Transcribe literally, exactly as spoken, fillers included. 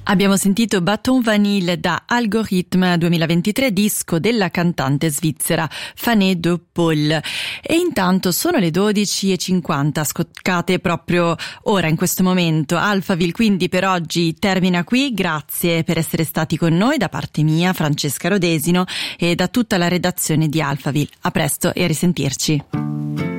Abbiamo sentito Baton Vanille da Algorithme duemilaventitré, disco della cantante svizzera Fanny de Paul. E intanto sono le dodici e cinquanta, scoccate proprio ora in questo momento. Alphaville quindi per oggi termina qui. Grazie per essere stati con noi da parte mia, Francesca Rodesino, e da tutta la redazione di Alphaville. A presto e a risentirci.